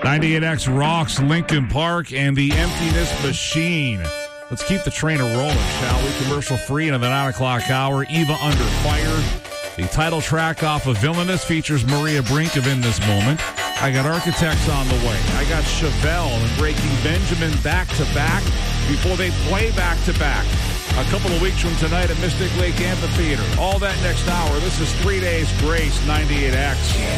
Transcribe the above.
98X rocks Lincoln Park and the Emptiness Machine. Let's keep the train rolling, shall we? Commercial free into the 9 o'clock hour. Eva Under Fire. The title track off of Villainous features Maria Brink of In This Moment. I got Architects on the way. I got Chevelle and Breaking Benjamin back-to-back before they play back-to-back. A couple of weeks from tonight at Mystic Lake Amphitheater. All that next hour. This is 3 Days Grace, 98X.